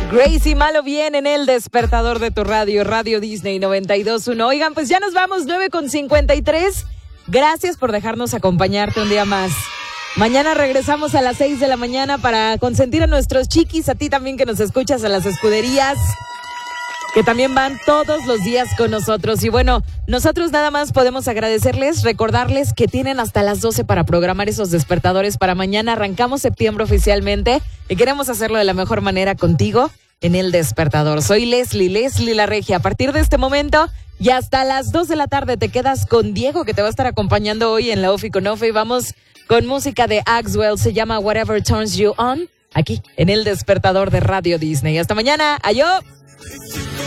Gracie Malo bien en el despertador de tu radio, Radio Disney 92.1. Oigan, pues ya nos vamos, 9:53. Gracias por dejarnos acompañarte un día más. Mañana regresamos a las 6 de la mañana para consentir a nuestros chiquis, a ti también que nos escuchas, a las escuderías, que también van todos los días con nosotros. Y bueno, nosotros nada más podemos agradecerles, recordarles que tienen hasta las 12 para programar esos despertadores para mañana. Arrancamos septiembre oficialmente y queremos hacerlo de la mejor manera contigo en el despertador. Soy Leslie la Regia. A partir de este momento y hasta las 2 de la tarde te quedas con Diego, que te va a estar acompañando hoy en la Ofi con Ofe. Y vamos con música de Axwell, se llama Whatever Turns You On, aquí en el despertador de Radio Disney. Hasta mañana, ¡ayó!